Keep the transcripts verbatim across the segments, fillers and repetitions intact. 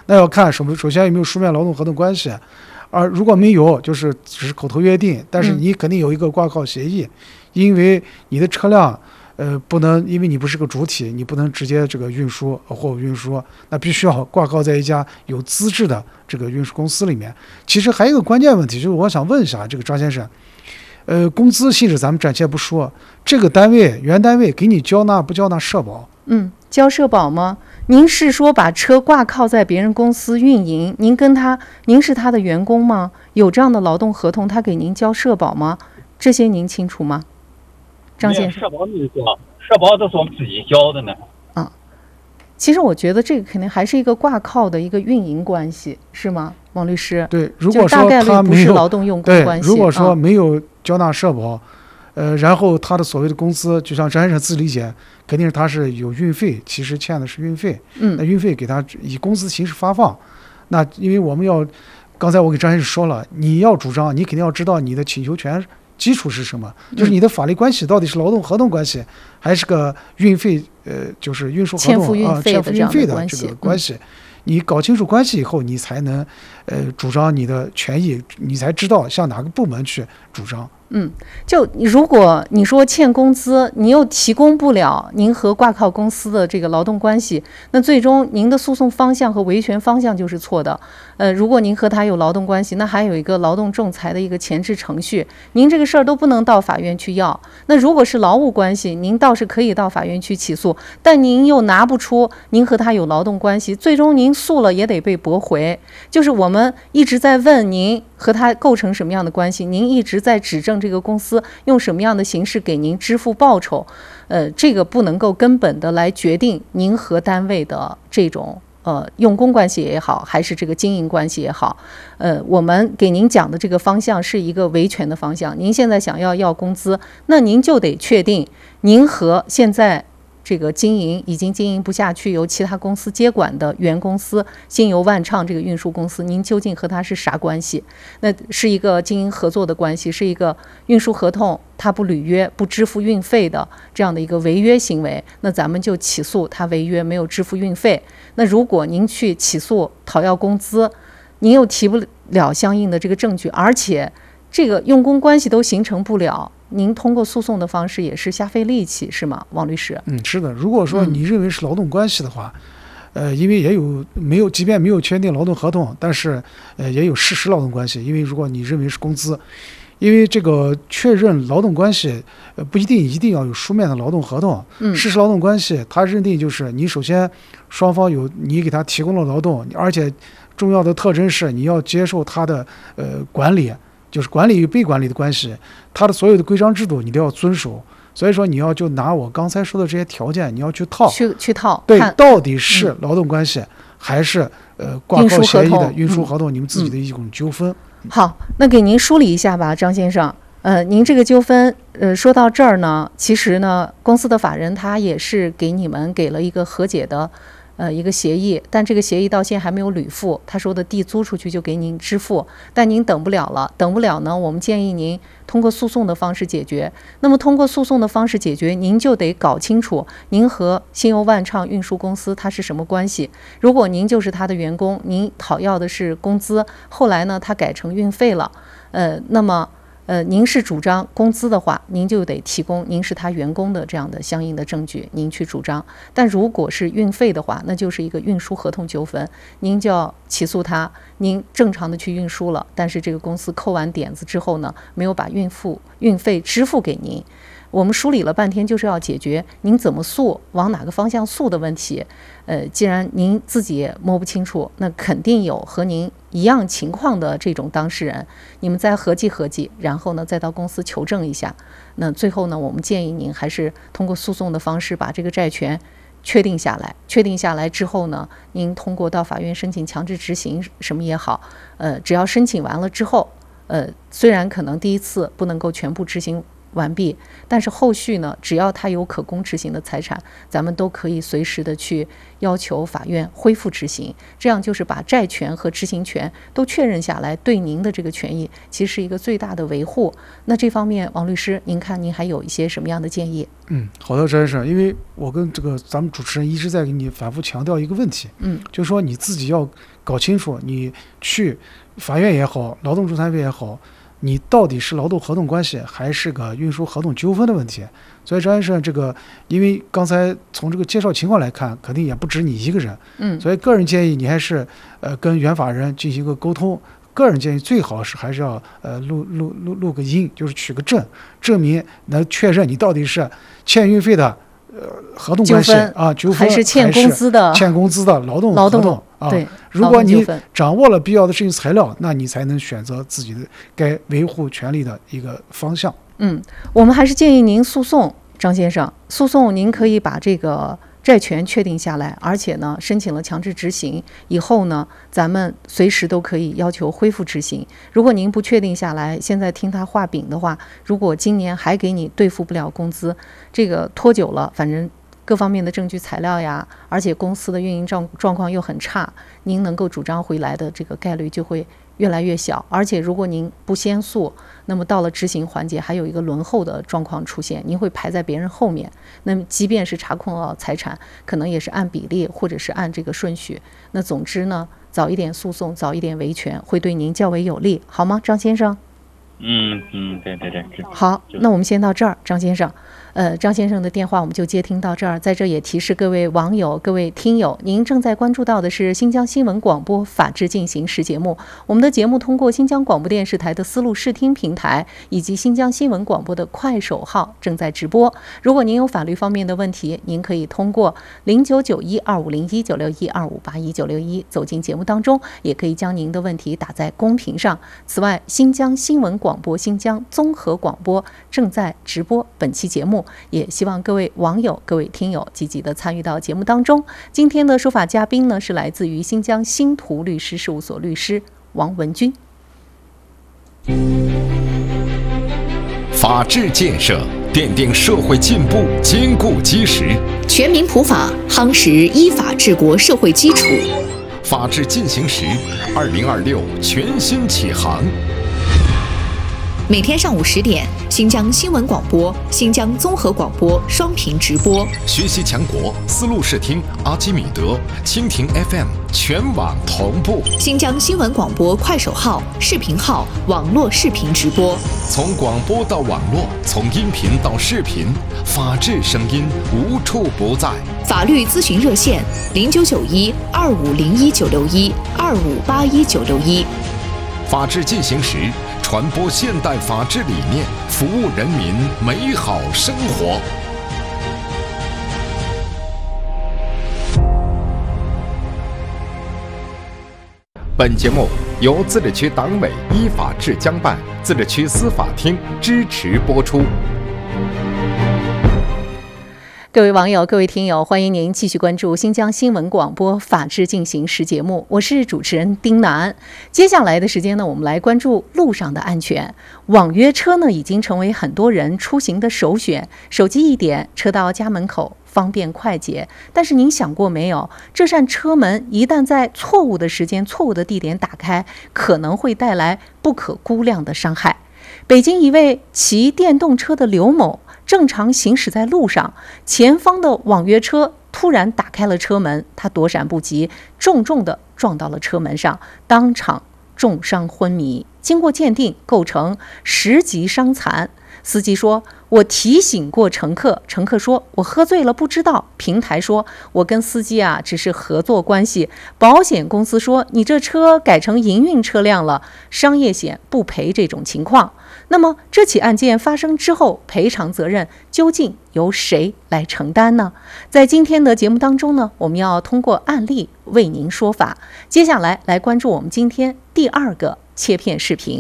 那要看什么，首先有没有书面劳动合同关系，而如果没有，就是只是口头约定，但是你肯定有一个挂靠协议，嗯、因为你的车辆。呃，不能，因为你不是个主体，你不能直接这个运输货物运输，那必须要挂靠在一家有资质的这个运输公司里面。其实还有一个关键问题，就是我想问一下这个张先生，呃，工资性质咱们暂且不说，这个单位原单位给你交纳不交纳社保？ 嗯，交社保吗？您是说把车挂靠在别人公司运营，您跟他，您是他的员工吗？有这样的劳动合同，他给您交社保吗？这些您清楚吗？张先生， 社保没有交，社保都是我们自己交的呢。 啊，其实我觉得这个肯定还是一个挂靠的一个运营关系，是吗，王律师？ 对，如果说大概他率不是劳动用工关系。 如果说没有交纳社保，啊、呃，然后他的所谓的工资，就像张先生自理解，肯定是他是有运费，其实欠的是运费。 嗯， 那运费给他以工资形式发放，那因为我们要，刚才我给张先生说了，你要主张，你肯定要知道你的请求权基础是什么？就是你的法律关系到底是劳动合同关系，还是个运费？呃，就是运输合同啊，欠付运费的这个关系。你搞清楚关系以后，你才能呃主张你的权益，你才知道向哪个部门去主张。 嗯，就如果你说欠工资，你又提供不了您和挂靠公司的这个劳动关系，那最终您的诉讼方向和维权方向就是错的。呃，如果您和他有劳动关系，那还有一个劳动仲裁的一个前置程序，您这个事儿都不能到法院去要。那如果是劳务关系，您倒是可以到法院去起诉，但您又拿不出您和他有劳动关系，最终您诉了也得被驳回。就是我们一直在问您和他构成什么样的关系，您一直在指证这个公司用什么样的形式给您支付报酬，呃，这个不能够根本的来决定您和单位的这种呃用工关系也好，还是这个经营关系也好，呃，我们给您讲的这个方向是一个维权的方向。您现在想要要工资，那您就得确定您和现在这个经营已经经营不下去，由其他公司接管的原公司新油万畅这个运输公司，您究竟和他是啥关系？那是一个经营合作的关系，是一个运输合同他不履约、不支付运费的这样的一个违约行为，那咱们就起诉他违约没有支付运费。那如果您去起诉讨要工资，您又提不了相应的这个证据，而且这个用工关系都形成不了，您通过诉讼的方式也是瞎费力气，是吗，王律师？ 嗯，是的。如果说你认为是劳动关系的话，嗯、呃，因为也有没有，即便没有签订劳动合同，但是呃也有事实劳动关系。因为如果你认为是工资，因为这个确认劳动关系，呃不一定一定要有书面的劳动合同。 嗯， 事实劳动关系，它认定就是你首先双方有你给他提供了劳动，而且重要的特征是你要接受他的呃管理。就是管理与被管理的关系，它的所有的规章制度你都要遵守。所以说你要就拿我刚才说的这些条件，你要去套， 去去套， 对，到底是劳动关系、嗯、还是呃挂靠协议的运输合同，你们自己的一种纠纷。 嗯、好，那给您梳理一下吧，张先生。呃，您这个纠纷，呃，说到这儿呢，其实呢，公司的法人他也是给你们给了一个和解的。呃，一个协议，但这个协议到现在还没有履付。他说的地租出去就给您支付，但您等不了了，等不了呢，我们建议您通过诉讼的方式解决。那么通过诉讼的方式解决，您就得搞清楚您和新油万畅运输公司它是什么关系。如果您就是他的员工，您讨要的是工资，后来呢，他改成运费了，呃，那么。呃，您是主张工资的话，您就得提供您是他员工的这样的相应的证据，您去主张。但如果是运费的话，那就是一个运输合同纠纷，您就要起诉他。您正常的去运输了，但是这个公司扣完点子之后呢，没有把运付运费支付给您。我们梳理了半天，就是要解决您怎么诉、往哪个方向诉的问题。呃，既然您自己也摸不清楚，那肯定有和您一样情况的这种当事人，你们再合计合计，然后呢，再到公司求证一下。那最后呢，我们建议您还是通过诉讼的方式把这个债权确定下来。确定下来之后呢，您通过到法院申请强制执行什么也好，呃，只要申请完了之后，呃，虽然可能第一次不能够全部执行完毕。但是后续呢，只要他有可供执行的财产，咱们都可以随时的去要求法院恢复执行，这样就是把债权和执行权都确认下来，对您的这个权益其实是一个最大的维护。那这方面，王律师，您看您还有一些什么样的建议？ 嗯，好的，张先生，因为我跟这个咱们主持人一直在给你反复强调一个问题， 嗯， 就是说你自己要搞清楚，你去法院也好，劳动仲裁委也好，你到底是劳动合同关系还是个运输合同纠纷的问题。所以张先生，这个因为刚才从这个介绍情况来看，肯定也不止你一个人， 嗯， 所以个人建议你还是呃跟原法人进行一个沟通。个人建议最好是还是要呃录录录录个音，就是取个证，证明能确认你到底是欠运费的呃合同关系啊纠纷， 还是欠工资的欠工资的劳动劳动合同啊。 对， 如果你掌握了必要的证据材料，那你才能选择自己的该维护权利的一个方向。 嗯，我们还是建议您诉讼，张先生，诉讼您可以把这个债权确定下来，而且呢，申请了强制执行以后呢，咱们随时都可以要求恢复执行。如果您不确定下来，现在听他画饼的话，如果今年还给你兑付不了工资，这个拖久了，反正各方面的证据材料呀，而且公司的运营状状况又很差，您能够主张回来的这个概率就会越来越小。而且如果您不先诉，那么到了执行环节还有一个轮候的状况出现，您会排在别人后面。那么即便是查控到财产，可能也是按比例或者是按这个顺序。那总之呢，早一点诉讼，早一点维权，会对您较为有利，好吗，张先生？ 嗯嗯，对对对。 好，那我们先到这儿，张先生。呃，张先生的电话我们就接听到这儿。在这也提示各位网友、各位听友，您正在关注到的是新疆新闻广播《法治进行时》节目。我们的节目通过新疆广播电视台的思路视听平台以及新疆新闻广播的快手号正在直播。如果您有法律方面的问题，您可以通过零九九一二五零一九六一二五八一九六一走进节目当中，也可以将您的问题打在公屏上。此外，新疆新闻广播、新疆综合广播正在直播本期节目。也希望各位网友、各位听友积极的参与到节目当中。今天的说法嘉宾呢，是来自于新疆新图律师事务所律师王文军。 法治建设奠定社会进步坚固基石， 全民普法夯实依法治国社会基础。 法治进行时，二零二六全新启航。 每天上午十点，新疆新闻广播、新疆综合广播双屏直播， 学习强国思路视听、阿基米德、蜻蜓 F M 全网同步。 新疆新闻广播快手号、视频号网络视频直播， 从广播到网络，从音频到视频，法治声音无处不在。 法律咨询热线零九九一二五零一九六一二五八一九六一。 法治进行时，传播现代法治理念，服务人民美好生活。本节目由自治区党委依法治疆办、自治区司法厅支持播出。 各位网友、各位听友，欢迎您继续关注新疆新闻广播《法治进行时》节目，我是主持人丁楠。接下来的时间呢，我们来关注路上的安全。网约车呢，已经成为很多人出行的首选，手机一点，车到家门口，方便快捷。但是您想过没有，这扇车门一旦在错误的时间、错误的地点打开，可能会带来不可估量的伤害。北京一位骑电动车的刘某正常行驶在路上，前方的网约车突然打开了车门，他躲闪不及，重重地撞到了车门上，当场重伤昏迷。经过鉴定，构成十级伤残。司机说：“我提醒过乘客，乘客说我喝醉了不知道。”平台说：“我跟司机啊只是合作关系。”保险公司说：“你这车改成营运车辆了，商业险不赔这种情况。”那么这起案件发生之后，赔偿责任究竟由谁来承担呢？在今天的节目当中呢，我们要通过案例为您说法。接下来来关注我们今天第二个切片视频。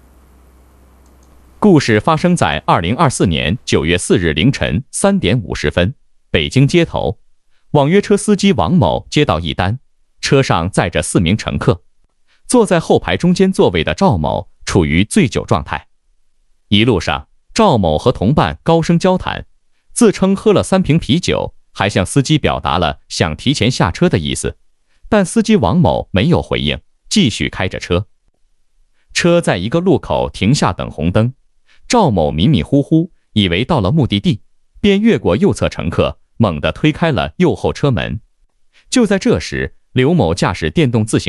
故事发生在二零二四年九月四日凌晨三点五十分，北京街头，网约车司机王某接到一单，车上载着四名乘客，坐在后排中间座位的赵某处于醉酒状态。一路上， 赵某和同伴高声交谈，自称喝了三瓶啤酒，还向司机表达了想提前下车的意思，但司机王某没有回应，继续开着车。车在一个路口停下等红灯，赵某迷迷糊糊，以为到了目的地，便越过右侧乘客，猛地推开了右后车门。就在这时，刘某驾驶电动自行